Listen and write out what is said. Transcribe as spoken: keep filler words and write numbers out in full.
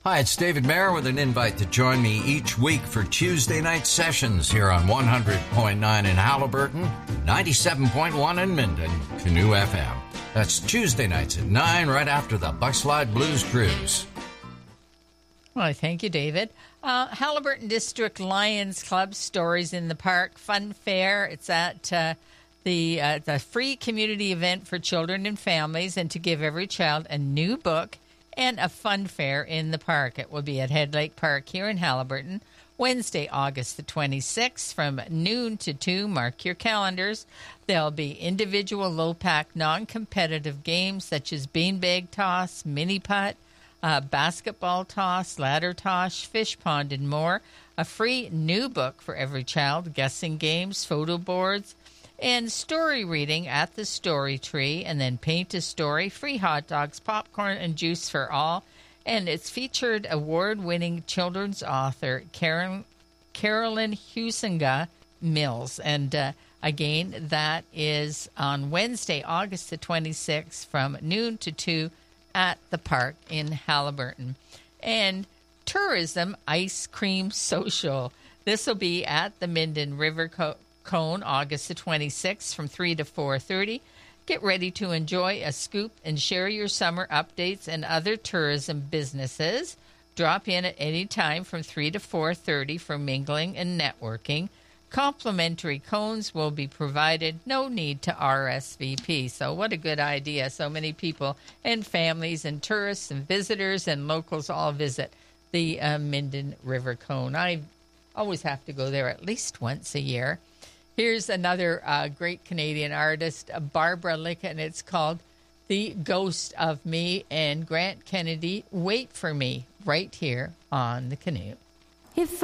Hi, it's David Mayer with an invite to join me each week for Tuesday night sessions here on one hundred point nine in Halliburton, ninety-seven point one in Minden, Canoe F M. That's Tuesday nights at nine, right after the Buckslide Blues Cruise. Well, thank you, David. Uh, Halliburton District Lions Club, Stories in the Park, Fun Fair. It's at uh, the, uh, the free community event for children and families, and to give every child a new book and a fun fair in the park. It will be at Head Lake Park here in Halliburton, Wednesday, August the twenty-sixth, from noon to two. Mark your calendars. There'll be individual low-pack non-competitive games such as beanbag toss, mini putt, uh, basketball toss, ladder toss, fish pond, and more. A free new book for every child, guessing games, photo boards, and story reading at the Story Tree, and then paint a story, free hot dogs, popcorn, and juice for all. And it's featured award-winning children's author Karen, Carolyn Huizinga Mills. And uh, again, that is on Wednesday, August the twenty-sixth, from noon to two at the park in Halliburton. And Tourism Ice Cream Social. This will be at the Minden River Co- Cone, August the twenty-sixth, from three to four thirty. Get ready to enjoy a scoop and share your summer updates and other tourism businesses. Drop in at any time from three to four thirty for mingling and networking. Complimentary cones will be provided. No need to R S V P. So what a good idea. So many people and families and tourists and visitors and locals all visit the uh, Minden River Cone. I always have to go there at least once a year. Here's another uh, great Canadian artist, Barbara Lick, and it's called The Ghost of Me. And Grant Kennedy, Wait for Me, right here on the Canoe. If